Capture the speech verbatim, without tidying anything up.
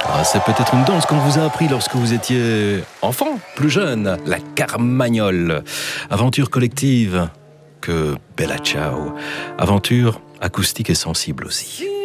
Ah, c'est peut-être une danse qu'on vous a appris lorsque vous étiez enfant, plus jeune, la carmagnole. Aventure collective que Bella Ciao. Aventure acoustique et sensible aussi.